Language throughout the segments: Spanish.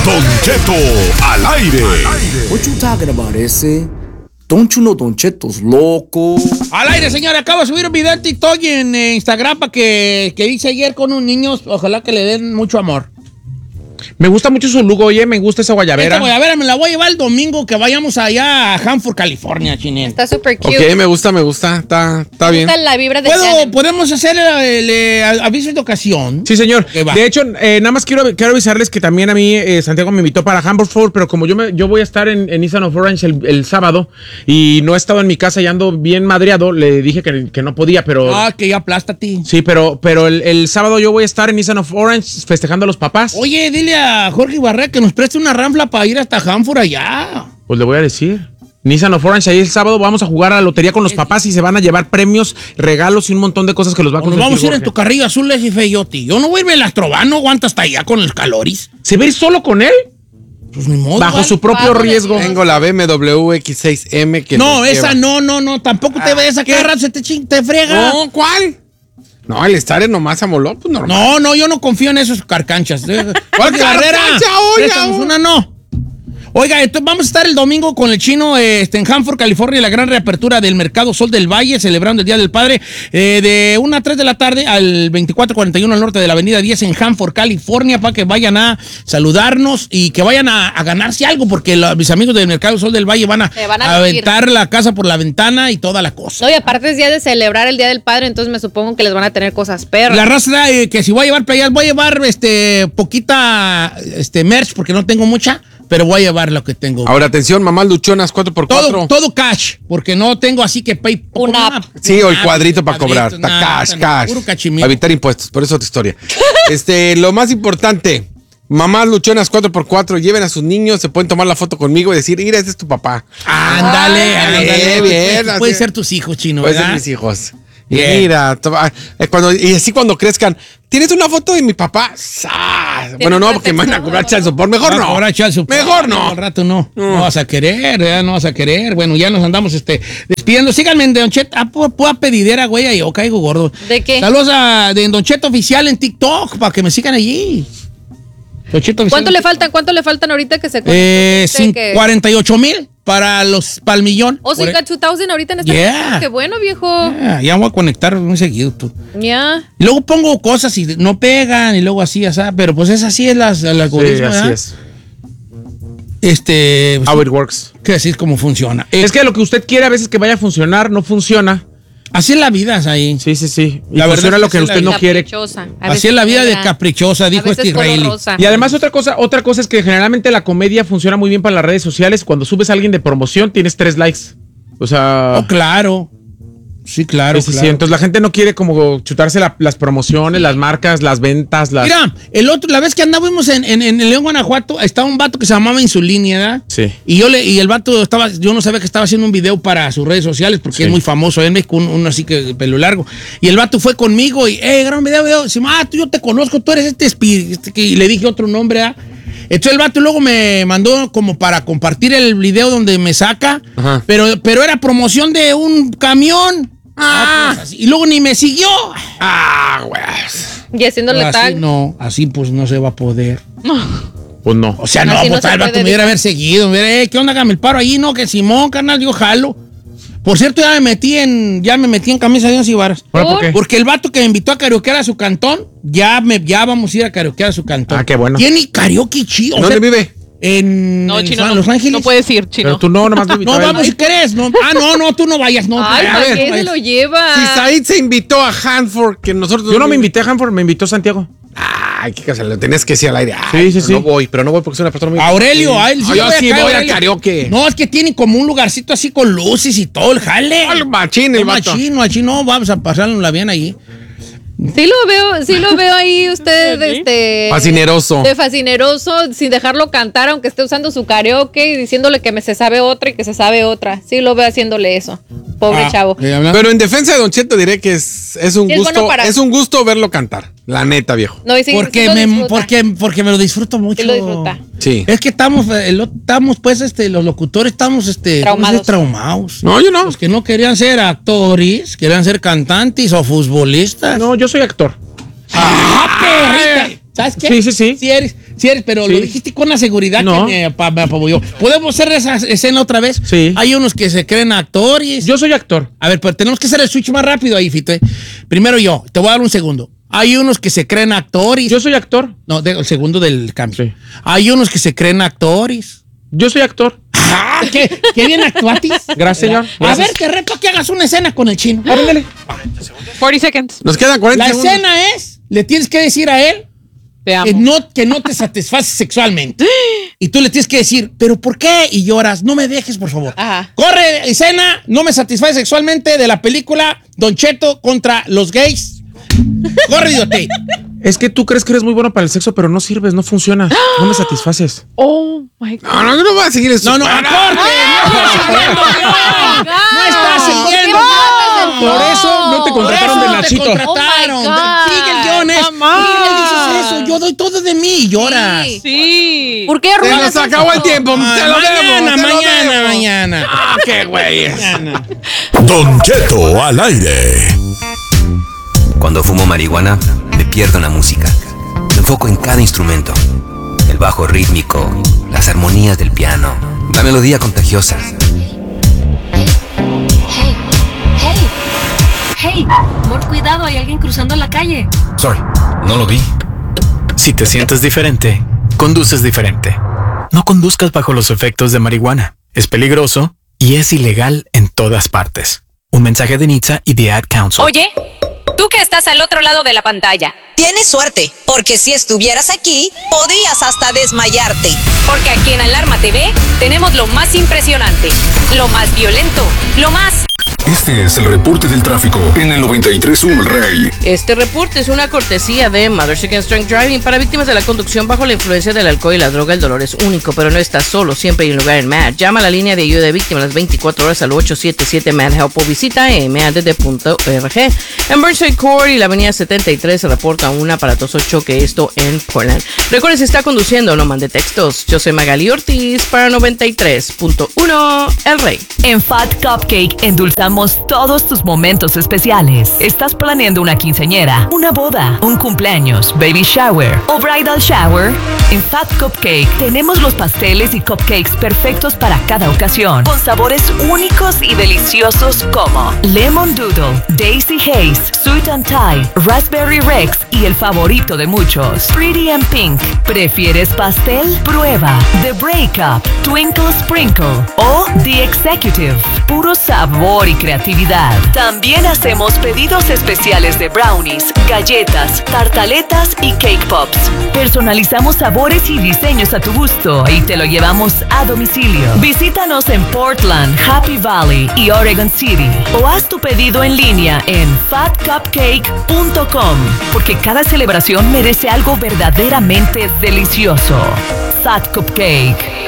Don Cheto al aire. What you talking about, ese? Don't you know Don Cheto's loco? Al aire, señora. Acabo de subir un video en TikTok y en Instagram para que hice ayer con unos niños. Ojalá que le den mucho amor. Me gusta mucho su look, oye, me gusta esa guayabera. Esta guayabera me la voy a llevar el domingo que vayamos allá a Hanford, California, Chinel. Está súper cute. Ok, me gusta, está bien. Me gusta la vibra de ¿Podemos hacer el aviso de ocasión? Sí, señor. Va. De hecho, nada más quiero avisarles que también a mí Santiago me invitó para Hanford, pero como yo voy a estar en Nissan of Orange el sábado y no he estado en mi casa y ando bien madreado, le dije que no podía, pero... Ah, que ya aplástate. Sí, pero el sábado yo voy a estar en Nissan of Orange festejando a los papás. Oye, dile a Jorge Barrera que nos preste una ranfla para ir hasta Hanford allá. Pues le voy a decir. Nissan of Orange, ahí el sábado vamos a jugar a la lotería con los papás y se van a llevar premios, regalos y un montón de cosas que los va a consentir. Nos vamos a ir en Jorge. tu carrillo azul ese feyoti. Yo no voy a irme el Astrobano, aguanta hasta allá con el caloris. ¿Se va a ir solo con él? Pues ni modo. Bajo su propio riesgo. Tengo la BMW X6M que No, nos esa lleva. no. Tampoco te vayas a cada rato, se te frega. No, ¿cuál? No, el estar nomás amoló, pues normal. No, yo no confío en esos carcanchas. ¿Cuál Barrera? carcancha, oiga? Préstanos una, no. Oiga, vamos a estar el domingo con el chino en Hanford, California, la gran reapertura del Mercado Sol del Valle, celebrando el Día del Padre, de 1 a 3 de la tarde al 2441 al norte de la avenida 10 en Hanford, California, para que vayan a saludarnos y que vayan a ganarse algo, porque mis amigos del Mercado Sol del Valle van a aventar la casa por la ventana y toda la cosa. No, y aparte es día de celebrar el Día del Padre, entonces me supongo que les van a tener cosas perras. La raza que si voy a llevar playas, voy a llevar poquita merch, porque no tengo mucha. Pero voy a llevar lo que tengo. Ahora, atención, mamás luchonas 4x4. Todo cash, porque no tengo así que pay. Sí, o el cuadrito para cobrar. Está cash. Puro cachimito. Para evitar impuestos, por eso otra historia. Lo más importante, mamás luchonas 4x4, lleven a sus niños, se pueden tomar la foto conmigo y decir, mira, este es tu papá. Ándale. Bien. Pueden ser tus hijos, chino, Pueden ¿verdad? ser mis hijos. Bien. Mira, y así cuando crezcan, ¿tienes una foto de mi papá? Bueno, no, porque me van a cobrar chance por. Mejor no. Mejor no. Al rato no. No vas a querer, ¿verdad? No vas a querer. Bueno, ya nos andamos despidiendo. Síganme en Don Cheto. Pura pedidera, güey, y yo caigo gordo. ¿De qué? Saludos de Don Cheto Oficial en TikTok para que me sigan allí. Don Cheto Oficial. ¿Cuánto le faltan ahorita que se 48,000 para el millón. Oh, sí, got 2,000 ahorita en esta. Qué bueno, viejo. Ya voy a conectar muy seguido tú. Ya. Y luego pongo cosas y no pegan y luego así, pero pues es así el algoritmo, Sí, así es. How it works. Que así es como funciona. Es que lo que usted quiere a veces que vaya a funcionar, no funciona. Así es la vida, ahí. Sí. Y La verdad funciona es lo que que así usted la no quiere. Así es la vida de caprichosa, dijo este israelí. Y además otra cosa es que generalmente la comedia funciona muy bien para las redes sociales. Cuando subes a alguien de promoción tienes 3 likes. O sea... Oh, claro. Sí, claro. Sí, entonces la gente no quiere como chutarse las promociones, las marcas, las ventas, Mira, la vez que andábamos en León, Guanajuato, estaba un vato que se llamaba Insulini, ¿verdad? Sí. Y el vato yo no sabía que estaba haciendo un video para sus redes sociales, porque es muy famoso en México, uno así que pelo largo. Y el vato fue conmigo y, gran un video. Dice, yo te conozco, tú eres y le dije otro nombre, ¿verdad? Entonces el vato luego me mandó como para compartir el video donde me saca, pero era promoción de un camión. Y luego ni me siguió. Güey. Y haciéndole tag. Así pues no se va a poder. Pues no. O sea, Así pues no se el vato puede me hubiera haber seguido. Mira, ¿qué onda? Hágame el paro ahí, ¿no? Que Simón, carnal, yo jalo. Por cierto, ya me metí en camisa de 11 varas. ¿Por qué? Porque el vato que me invitó a karaokear a su cantón, ya vamos a ir a karaokear a su cantón. Qué bueno. Tiene karaoke chido. ¿Dónde vive? No, Chino, Los Ángeles. no puedes ir, Chino. Pero tú no, nomás No, vamos si querés. No, tú no vayas. No, Ay, a ¿para ver, qué se lo lleva? Si Said se invitó a Hanford, que nosotros... Yo no me invité a Hanford, me invitó Santiago. Ay, qué cosa, lo tenías que decir al aire. Sí. No voy porque soy una persona muy... Aurelio, a él sí. Yo sí voy al Aurelio. karaoke. No, es que tiene como un lugarcito así con luces y todo el jale. Machín, el vato. Machín, vamos a pasarla bien ahí. Sí lo veo ahí usted, Fascineroso. de fascineroso, sin dejarlo cantar, aunque esté usando su karaoke y diciéndole que se sabe otra y que se sabe otra. Sí lo veo haciéndole eso. Pobre chavo. Pero en defensa de Don Cheto diré que es un Sí, es gusto, bueno para- es un gusto verlo cantar. La neta, viejo. No, y sí, Porque sí lo disfruta. porque me lo disfruto mucho. Sí lo disfruta. Sí. Es que estamos pues, los locutores estamos, Traumados. traumados. No, yo no. Los que no querían ser actores, querían ser cantantes o futbolistas. No, yo soy actor. ¡Ah, perrita! ¿Sabes qué? Sí. Sí eres, pero Sí. lo dijiste con una seguridad No. que me apabulló. ¿Podemos hacer esa escena otra vez? Sí. Hay unos que se creen actores. Yo soy actor. A ver, pero tenemos que hacer el switch más rápido ahí, Fito. Primero yo, te voy a dar un segundo. Hay unos que se creen actores. Yo soy actor. No, el segundo del cambio. Sí. Hay unos que se creen actores. Yo soy actor. ¡Ah! ¿Qué bien actuatis? Gracias, señor. A Gracias. ver, te reto a que hagas una escena con el chino. Ándale. 40 seconds. Nos quedan 40 La segundos. escena es, le tienes que decir a él Te amo. que no te satisface sexualmente. Y tú le tienes que decir, ¿pero por qué? Y lloras, no me dejes, por favor. Ajá. Corre, escena, no me satisface sexualmente de la película Don Cheto contra los gays. Corre, idiote. Es que tú crees que eres muy bueno para el sexo, pero no sirves, no funciona. No me satisfaces. Oh my God. No voy a seguir eso. No, corte. No estás siguiendo. Por eso no te contrataron de Por eso Nachito. te contrataron. Oh my God. Sigue el guión. Mamá. ¿Por qué dices eso? Yo doy todo de mí y lloras. Sí. Sí. ¿Por qué Se arruinas nos acabó el eso? tiempo. Ay, Te lo debo. mañana. Ah, qué güey. Don Cheto al aire. Cuando fumo marihuana, me pierdo en la música. Me enfoco en cada instrumento. El bajo rítmico, las armonías del piano, la melodía contagiosa. Hey, amor, cuidado, hay alguien cruzando la calle. Sorry, no lo vi. Si te sientes diferente, conduces diferente. No conduzcas bajo los efectos de marihuana. Es peligroso y es ilegal en todas partes. Un mensaje de NHTSA y The Ad Council. Oye, tú que estás al otro lado de la pantalla. Tienes suerte, porque si estuvieras aquí, podrías hasta desmayarte. Porque aquí en Alarma TV tenemos lo más impresionante, lo más violento, lo más... Este es el reporte del tráfico en el 93.1 El Rey. Este reporte es una cortesía de Mothers Against Drunk Driving para víctimas de la conducción bajo la influencia del alcohol y la droga. El dolor es único, pero no estás solo. Siempre hay un lugar en MAD. Llama a la línea de ayuda de víctimas las 24 horas al 877-MAD-HELP o visita madd.org. En Burnside Court y la avenida 73 se reporta un aparatoso choque, esto en Portland. Recuerda, si está conduciendo, no mande textos. Yo soy Magali Ortiz para 93.1 El Rey. En Fat Cupcake endulzamos todos tus momentos especiales. ¿Estás planeando una quinceañera, una boda, un cumpleaños, baby shower o bridal shower? En Fat Cupcake tenemos los pasteles y cupcakes perfectos para cada ocasión, con sabores únicos y deliciosos como Lemon Doodle, Daisy Haze, Sweet and Thai, Raspberry Rex y el favorito de muchos, Pretty and Pink. ¿Prefieres pastel? Prueba The Breakup, Twinkle Sprinkle o The Executive. Puro sabor y creatividad. También hacemos pedidos especiales de brownies, galletas, tartaletas y cake pops. Personalizamos sabores y diseños a tu gusto y te lo llevamos a domicilio. Visítanos en Portland, Happy Valley y Oregon City o haz tu pedido en línea en fatcupcake.com, porque cada celebración merece algo verdaderamente delicioso. Fat Cupcake.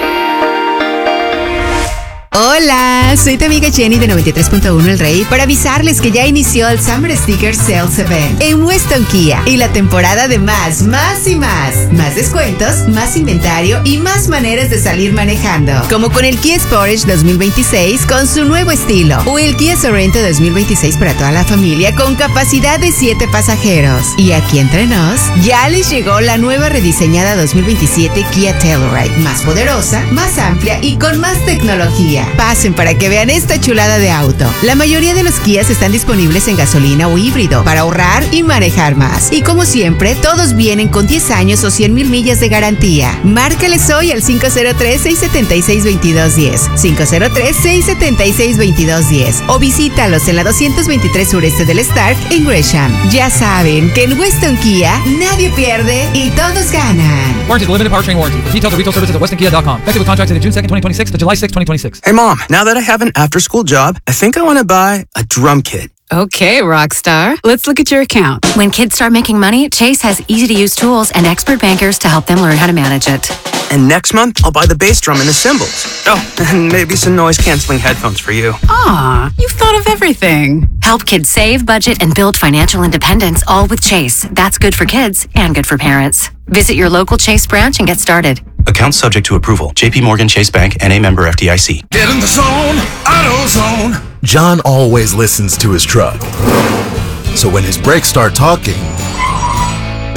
Hola, soy tu amiga Jenny de 93.1 El Rey para avisarles que ya inició el Summer Sticker Sales Event en Weston Kia y la temporada de más y más. Más descuentos, más inventario y más maneras de salir manejando. Como con el Kia Sportage 2026 con su nuevo estilo o el Kia Sorento 2026 para toda la familia con capacidad de 7 pasajeros. Y aquí entre nos, ya les llegó la nueva rediseñada 2027 Kia Telluride, más poderosa, más amplia y con más tecnología. Pasen para que vean esta chulada de auto. La mayoría de los Kias están disponibles en gasolina o híbrido para ahorrar y manejar más. Y como siempre, todos vienen con 10 años o 100,000 millas de garantía. Márcales hoy al 503-676-2210, 503-676-2210 o visítalos en la 223 sureste del Stark en Gresham. Ya saben que en Weston Kia nadie pierde y todos ganan. Warranty, limited powertrain warranty. For details and retail services at westonkia.com. Effective with contracts in June 2nd, 2026 to July 6th, 2026. Hey, Mom, now that I have an after-school job, I think I want to buy a drum kit. Okay, Rockstar. Let's look at your account. When kids start making money, Chase has easy-to-use tools and expert bankers to help them learn how to manage it. And next month, I'll buy the bass drum and the cymbals. Oh, and maybe some noise-canceling headphones for you. Aw, you've thought of everything. Help kids save, budget, and build financial independence, all with Chase. That's good for kids and good for parents. Visit your local Chase branch and get started. Account subject to approval. JP Morgan Chase Bank, N.A. member FDIC. Get in the zone, AutoZone. John always listens to his truck. So when his brakes start talking,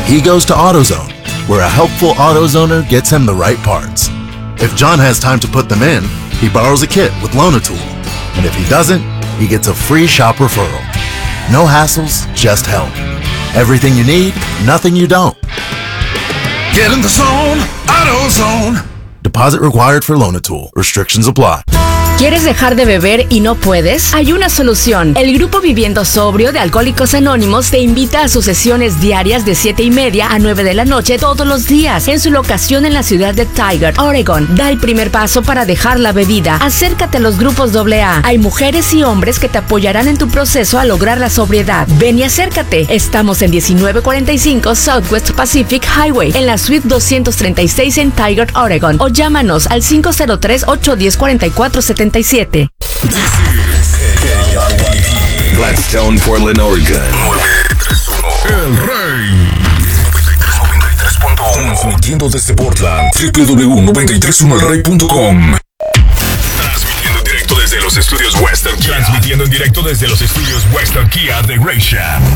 he goes to AutoZone, where a helpful AutoZoner gets him the right parts. If John has time to put them in, he borrows a kit with Loan-A-Tool. And if he doesn't, he gets a free shop referral. No hassles, just help. Everything you need, nothing you don't. Get in the zone, AutoZone. Deposit required for Loan-A-Tool. Restrictions apply. ¿Quieres dejar de beber y no puedes? Hay una solución. El grupo Viviendo Sobrio de Alcohólicos Anónimos te invita a sus sesiones diarias de 7:30 a 9 de la noche todos los días en su locación en la ciudad de Tigard, Oregon. Da el primer paso para dejar la bebida. Acércate a los grupos AA. Hay mujeres y hombres que te apoyarán en tu proceso a lograr la sobriedad. Ven y acércate. Estamos en 1945 Southwest Pacific Highway en la suite 236 en Tigard, Oregon. O llámanos al 503-810-4477. Gladstone, Portland, Oregon. 931. El Rey. 93.1. Transmitiendo desde Portland. www.931elrey.com. Transmitiendo en directo desde los estudios Western Kia. Transmitiendo en directo desde los estudios Western Kia de Gracia.